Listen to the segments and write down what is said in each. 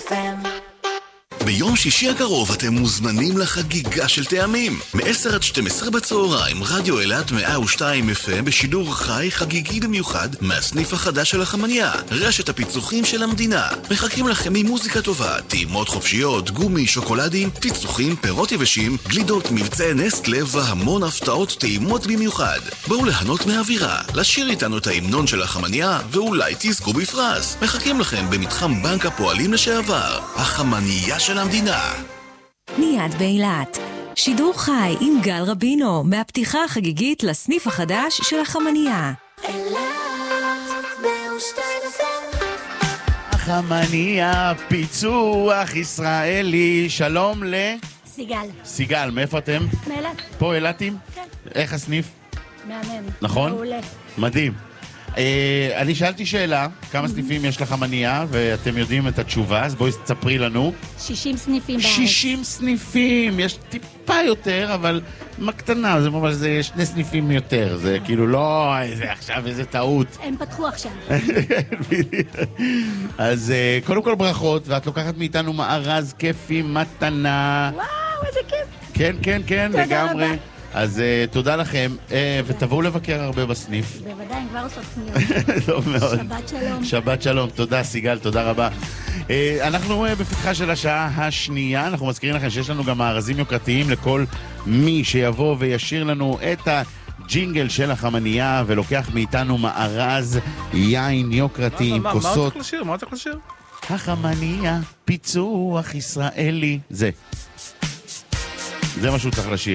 FM. ביום שישי הקרוב אתם מוזמנים לחגיגה של טעמים. מ-10 עד 12 בצהריים, רדיו אילת 102 FM בשידור חי חגיגי במיוחד מהסניף החדש של החמניה, רשת הפיצוחים של המדינה. מחכים לכם ממוזיקה טובה, טעימות חופשיות, גומי, שוקולדים, פיצוחים, פירות יבשים, גלידות, מבצעי נסטלה והמון הפתעות טעימות במיוחד. בואו ליהנות מהאווירה, לשיר איתנו את ההמנון של החמניה ואולי תזכו בפרס. מחכים לכם במתחם בנק הפועלים לשעבר, החמניה של המדינה. מיד באילת, שידור חי עם גל רבינו מהפתיחה החגיגית לסניף החדש של החמניה. החמניה, פיצוח ישראלי. שלום סיגל. סיגל, מאיפה אתם? מאילת. פה אילתים? כן. איך הסניף? מהמם. נכון? מעולה. מדהים. אני שאלתי שאלה, כמה סניפים יש לחמניה, ואתם יודעים את התשובה, אז בואי תספרי לנו. 60 סניפים בארץ. 60 סניפים, יש טיפה יותר, אבל מקטנה, זה ממש, זה 2 סניפים יותר, זה כאילו לא, זה עכשיו איזה טעות. הם פתחו עכשיו. אז קודם כל ברכות, ואת לוקחת מאיתנו מארז כיפי מתנה. וואו, איזה כיף. כן, כן, כן, תודה לגמרי. רבה. אז תודה לכם, ותבואו לבקר הרבה בסניף. בוודאי, הם כבר עושות קניות. טוב מאוד. שבת שלום. שבת שלום, תודה סיגל, תודה רבה. אנחנו בפתחה של השעה השנייה, אנחנו מזכירים לכם שיש לנו גם מארזים יוקרתיים לכל מי שיבוא וישיר לנו את הג'ינגל של החמניה, ולוקח מאיתנו מארז יין יוקרתי עם כוסות. מה צריך לשיר? החמניה, פיצוח ישראלי. זה מה שהוא צריך לשיר.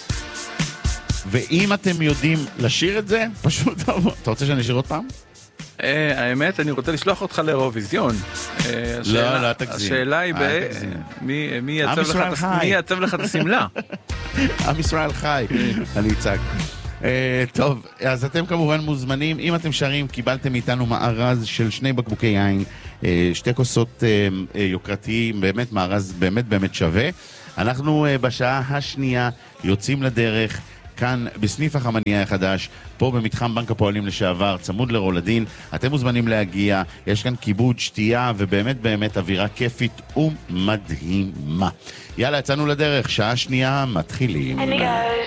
ואם אתם יודעים לשיר את זה, פשוט... אתה רוצה שאני אשיר עוד פעם? האמת, אני רוצה לשלוח אותך לאירוויזיון. לא, תגזים. השאלה היא מי יעצב לך את הסמלה? עם ישראל חי. אני אצעק. טוב, אז אתם כמובן מוזמנים. אם אתם שרים, קיבלתם מאיתנו מארז של 2 בקבוקי יין, 2 כוסות יוקרתיים, באמת מארז באמת שווה. אנחנו בשעה השנייה יוצאים לדרך כאן בסניף החמניה החדש, פה במתחם בנק הפועלים לשעבר, צמוד לרולדין. אתם מוזמנים להגיע, יש כאן כיבוד, שתייה, ובאמת אווירה כיפית ומדהימה. יאללה, יצאנו לדרך, שעה שנייה, מתחילים.